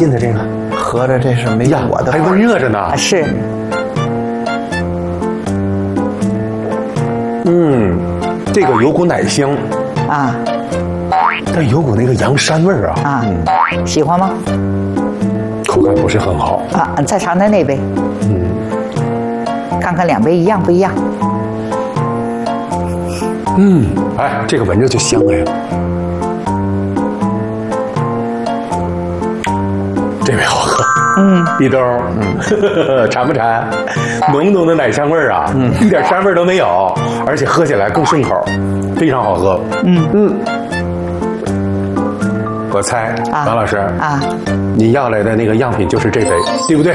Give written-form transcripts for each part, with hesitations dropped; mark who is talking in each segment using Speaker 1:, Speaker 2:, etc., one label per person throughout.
Speaker 1: 劲的这个？
Speaker 2: 合着这是没
Speaker 1: 呀，
Speaker 2: 我的，
Speaker 1: 还温热着呢。
Speaker 3: 啊，是，
Speaker 1: 这个有股奶香
Speaker 3: 啊
Speaker 1: 但有股那个羊膻味儿啊。
Speaker 3: 啊，喜欢吗？
Speaker 1: 口感不是很好。
Speaker 3: 啊，再尝尝那杯，看看两杯一样不一样？
Speaker 1: 哎，这个闻着就香哎。这杯好喝。立冬，馋不馋？浓浓的奶香味儿啊，一点膻味儿都没有，而且喝起来更顺口，非常好喝。我猜，王老师
Speaker 3: 啊，
Speaker 1: 你要来的那个样品就是这杯，对不对？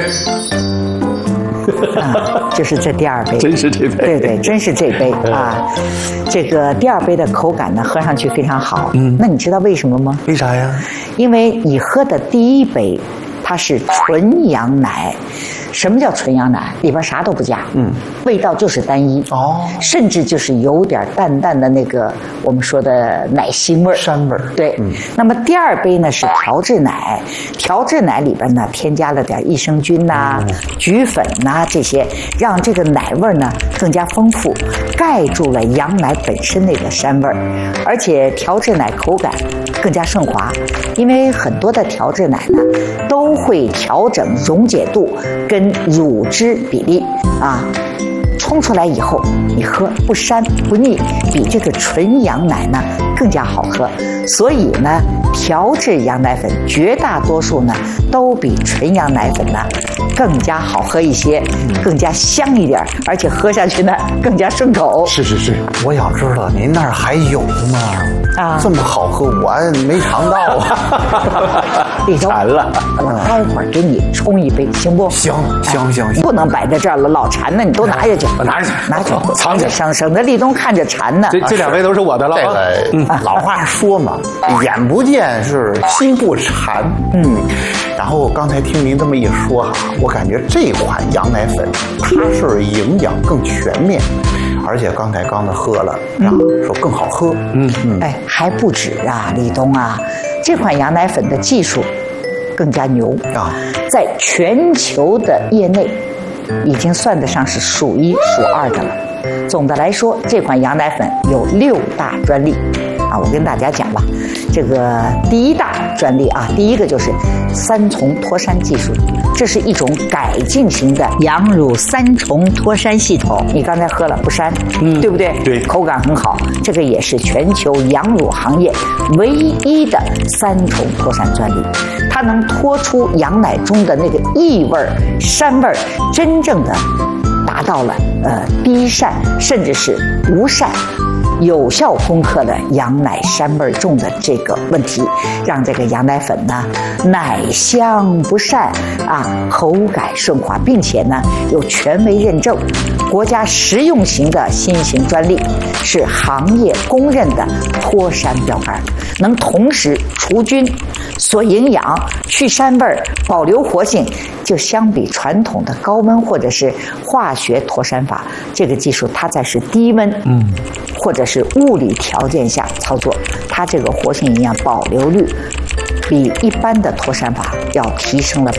Speaker 3: 啊，就是这第二杯，
Speaker 1: 真是这杯。
Speaker 3: 对对，真是这杯啊。这个第二杯的口感呢，喝上去非常好。那你知道为什么吗？
Speaker 1: 为啥呀？
Speaker 3: 因为你喝的第一杯，它是纯羊奶。什么叫纯羊奶？里边啥都不加，味道就是单一甚至就是有点淡淡的那个我们说的奶腥味儿、
Speaker 2: 膻味儿。
Speaker 3: 对，那么第二杯呢是调制奶，调制奶里边呢添加了点益生菌呐、菊粉呐这些，让这个奶味呢更加丰富，盖住了羊奶本身那个膻味儿，而且调制奶口感更加顺滑，因为很多的调制奶呢都会调整溶解度跟乳汁比例啊，冲出来以后你喝不膻不腻，比这个纯羊奶呢更加好喝。所以呢，调制羊奶粉绝大多数呢都比纯羊奶粉呢更加好喝一些，更加香一点，而且喝下去呢更加顺口。
Speaker 1: 是是是，
Speaker 2: 我要知道您那儿还有呢
Speaker 3: 啊，
Speaker 2: 这么好喝，我没尝到啊。
Speaker 3: 李总，
Speaker 1: 馋了，
Speaker 3: 我待会儿给你冲一杯，行不？
Speaker 2: 行，
Speaker 3: 不能摆在这儿了，老馋呢，你都拿下去，
Speaker 1: 拿下去，
Speaker 3: 拿去，
Speaker 1: 藏起来，
Speaker 3: 省得立冬看着馋呢。
Speaker 1: 这两杯都是我的了。
Speaker 2: 这个老话说嘛，眼不见是心不馋。然后刚才听您这么一说哈，我感觉这款羊奶粉它是营养更全面，而且刚才喝了啊，说更好喝。
Speaker 3: 哎，还不止啊，立冬啊，这款羊奶粉的技术更加牛
Speaker 2: 啊，在
Speaker 3: 全球的业内已经算得上是数一数二的了。总的来说，这款羊奶粉有6大专利啊，我跟大家讲吧。这个第一大专利啊，第一个就是3重脱山技术，这是一种改进型的羊乳3重脱山系统。你刚才喝了不膻，对不对？
Speaker 1: 对，
Speaker 3: 口感很好。这个也是全球羊乳行业唯一的3重脱山专利，它能脱出羊奶中的那个异味、膻味，真正的达到了低膻甚至是无膻，有效攻克了羊奶膻味重的这个问题，让这个羊奶粉呢奶香不膻啊，口感顺滑，并且呢有权威认证，国家实用型的新型专利，是行业公认的脱膻标杆，能同时除菌、锁营养、去膻味、保留活性。就相比传统的高温或者是化学脱膻法，这个技术它在是低温，或者是物理条件下操作，它这个活性营养保留率比一般的脱膻法要提升了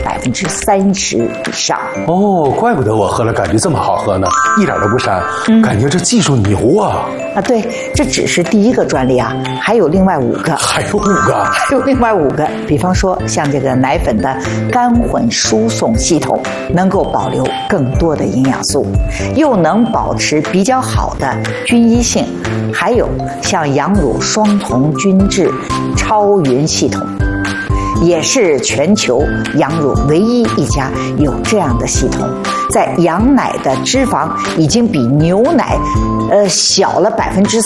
Speaker 3: 30%以上。
Speaker 1: 哦，怪不得我喝了感觉这么好喝呢，一点都不膻，感觉这技术牛啊！
Speaker 3: 啊，对，这只是第一个专利啊，还有另外5个，
Speaker 1: 还有5个，
Speaker 3: 还有另外5个。比方说，像这个奶粉的干混输送系统，能够保留更多的营养素，又能保持比较好的均一性。还有像羊乳双重均质超匀系统，也是全球羊乳唯一一家有这样的系统。在羊奶的脂肪已经比牛奶小了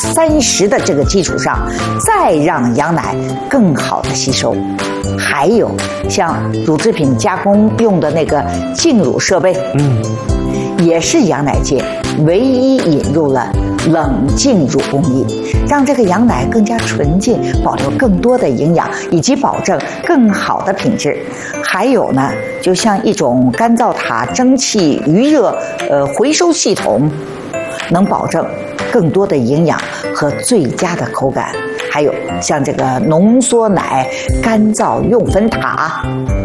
Speaker 3: 30%的这个基础上，再让羊奶更好的吸收。还有像乳制品加工用的那个净乳设备，也是羊奶界唯一引入了冷净乳工艺，让这个羊奶更加纯净，保留更多的营养，以及保证更好的品质。还有呢，就像一种干燥塔蒸汽余热回收系统，能保证更多的营养和最佳的口感。还有像这个浓缩奶干燥用粉塔。